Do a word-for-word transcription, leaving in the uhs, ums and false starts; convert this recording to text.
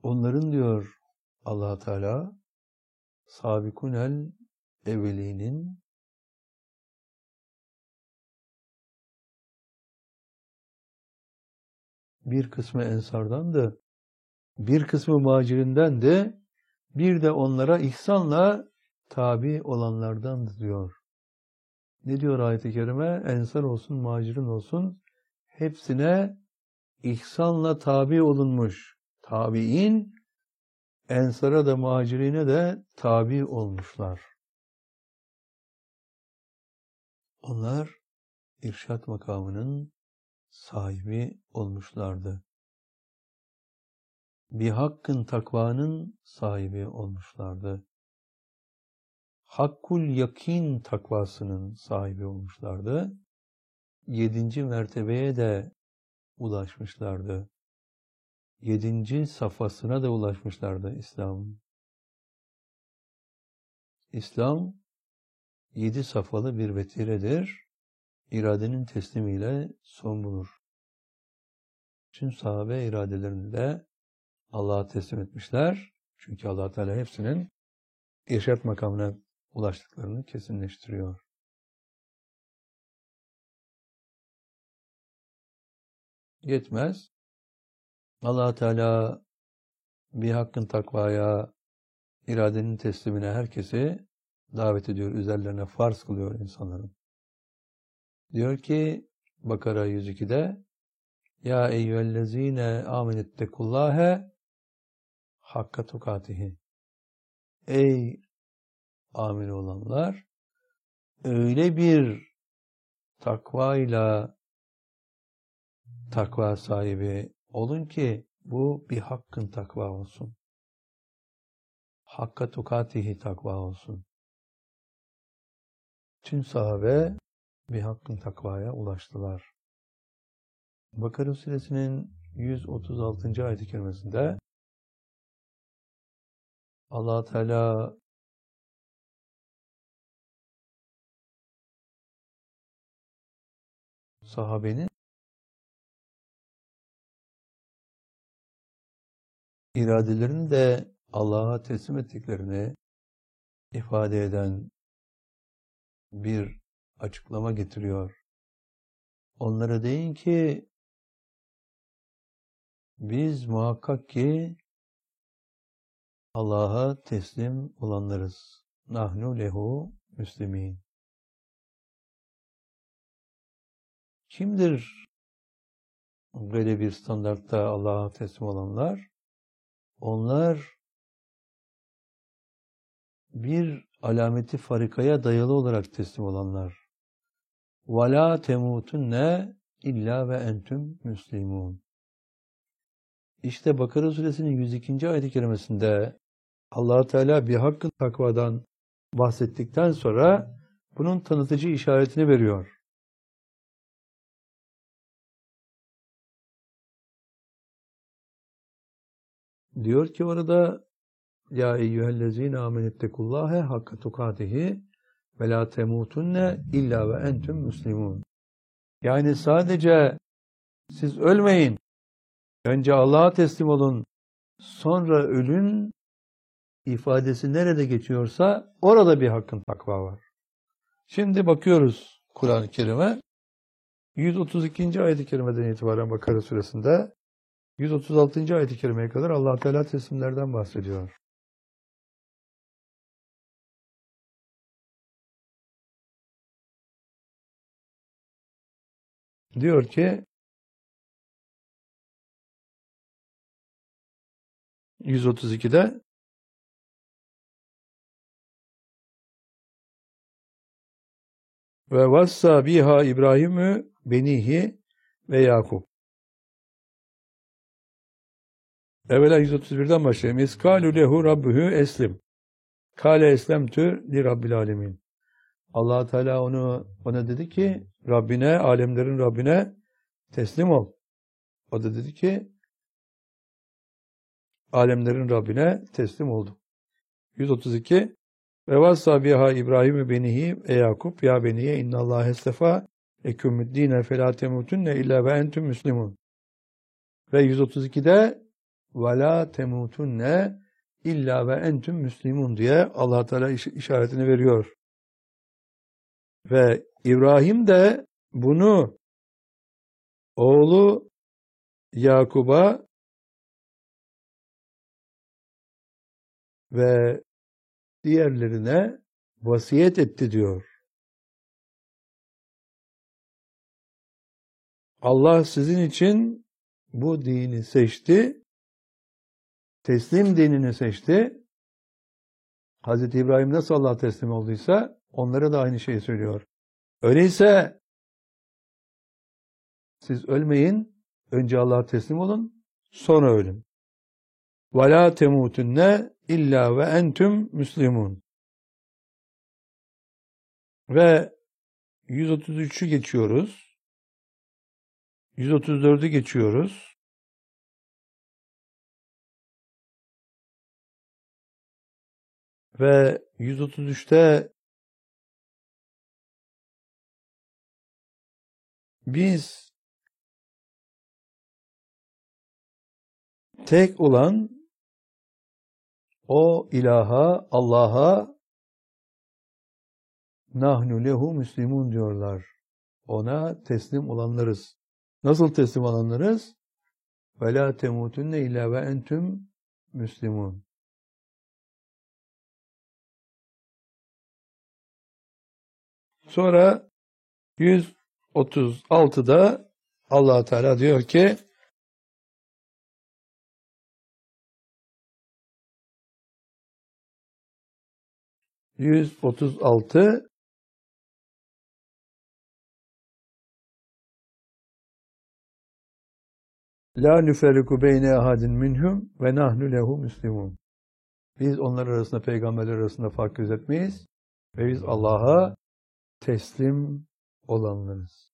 Onların diyor Allah Teala sabikunel evvelinin bir kısmı ensardan da bir kısmı muhacirinden de bir de onlara ihsanla tabi olanlardan diyor. Ne diyor ayet-i kerime? Ensar olsun, muhacirin olsun hepsine ihsanla tabi olunmuş. Tabi'in ensara da muhacirine de tabi olmuşlar. Onlar irşat makamının sahibi olmuşlardı. Bir hakkın takvanın sahibi olmuşlardı. Hakkul yakin takvasının sahibi olmuşlardı. Yedinci mertebeye de ulaşmışlardı. Yedinci safhasına da ulaşmışlardı İslam. İslam yedi safhalı bir vetiredir. İradenin teslimiyle son bulur. Tüm sahabe iradelerini de Allah'a teslim etmişler. Çünkü Allah Teala hepsinin irşat makamına ulaştıklarını kesinleştiriyor. Yetmez. Allah Teala bir hakkın takvaya, iradenin teslimine herkesi davet ediyor, üzerlerine farz kılıyor insanların. Diyor ki Bakara yüz ikide Ya eyyühellezine amenettekullâhe hakka tukatihi. Ey amin olanlar, öyle bir takvayla takva sahibi olun ki bu bir hakkın takva olsun. Hakka tukatihi takva olsun. Tüm sahabe bir hakkın takvaya ulaştılar. Bakara suresinin yüz otuz altıncı ayet-i kerimesinde Allah Teala sahabenin iradelerini de Allah'a teslim ettiklerini ifade eden bir açıklama getiriyor. Onlara deyin ki biz muhakkak ki Allah'a teslim olanlarız. Nahnu lehu müslimin. Kimdir böyle bir standartta Allah'a teslim olanlar? Onlar bir alameti farikaya dayalı olarak teslim olanlar. وَلَا تَمُوتُنَّ illa ve entüm müslimun. İşte Bakara suresinin yüz ikinci ayet-i kerimesinde Allah Teala bir hakkın takvadan bahsettikten sonra bunun tanıtıcı işaretini veriyor. Diyor ki orada Ya eyyühellezine amenettekullâhe hakka tukatihi ve la temutunne illa ve entüm müslimun. Yani sadece siz ölmeyin, önce Allah'a teslim olun, sonra ölün ifadesi nerede geçiyorsa orada bir hakkın takva var. Şimdi bakıyoruz Kur'an-ı Kerim'e. yüz otuz ikinci ayet-i kerimeden itibaren Bakara suresinde yüz otuz altıncı ayet-i kerimeye kadar Allah Teala teslimlerden bahsediyor. Diyor ki yüz otuz ikide ve vassa biha İbrahim'ü benihi ve Yakup. Evvela yüz otuz birden başlayayım. İskalu lehu rabbuhu eslim. Kale eslemtü li rabbil alemin. Allah Teala onu ona dedi ki Rabbine, alemlerin Rabbine teslim ol. O da dedi ki alemlerin Rabbine teslim oldu. yüz otuz iki ve vassa biha İbrahim'ü benihi ve Yakup ya beniye innallâhe estefa ekümüddîne felâ temutunne illâ ve entüm müslimun. Ve yüz otuz ikide ve la temutunne illa ve entüm müslimun diye Allah Teala iş- işaretini veriyor. Ve İbrahim de bunu oğlu Yakub'a ve diğerlerine vasiyet etti diyor. Allah sizin için bu dini seçti, teslim dinini seçti. Hazreti İbrahim nasıl Allah'a teslim olduysa onlara da aynı şeyi söylüyor. Öyleyse siz ölmeyin, önce Allah'a teslim olun, sonra ölün. وَلَا تَمُوتُنَّ illa ve entüm müslimun. Ve yüz otuz üçü geçiyoruz. yüz otuz dördü geçiyoruz. Ve yüz otuz üçte biz tek olan o ilaha, Allah'a nahnu lehu müslimun diyorlar. Ona teslim olanlarız. Nasıl teslim olanlarız? Ve la temutunne illa ve entüm müslimun. Sonra yüz otuz altıda Allah Teala diyor ki yüz otuz altı La nüferriku beyne ahadin minhum ve nahnu lehu müslimun. Biz onlar arasında, peygamberler arasında fark gözetmeyiz ve biz Allah'a teslim olanlarız.